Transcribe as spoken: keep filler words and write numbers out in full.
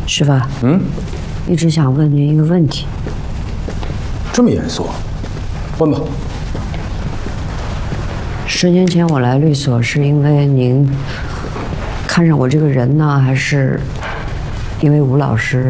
师傅， 嗯， 一直想问您一个问题。 这么严肃？问吧。 十年前我来律所，是因为您看上我这个人呢，还是因为吴老师